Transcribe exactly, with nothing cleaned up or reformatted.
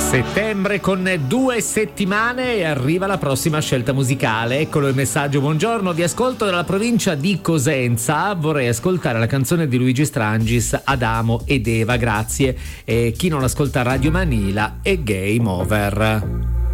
Settembre con due settimane e arriva la prossima scelta musicale. Eccolo il messaggio: buongiorno, vi ascolto dalla provincia di Cosenza, vorrei ascoltare la canzone di Luigi Strangis, Adamo ed Eva, grazie. E chi non ascolta Radio Manila è Game Over.